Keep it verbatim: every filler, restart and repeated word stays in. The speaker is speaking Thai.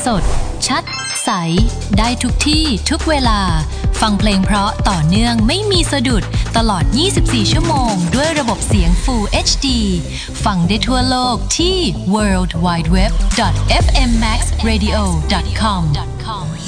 สดชัดใสได้ทุกที่ทุกเวลาฟังเพลงเพราะต่อเนื่องไม่มีสะดุดตลอดยี่สิบสี่ชั่วโมงด้วยระบบเสียง Full เอช ดี ฟังได้ทั่วโลกที่ ดับเบิลยู ดับเบิลยู ดับเบิลยู ดอท เอฟ เอ็ม แม็กซ์ เรดิโอ ดอท คอม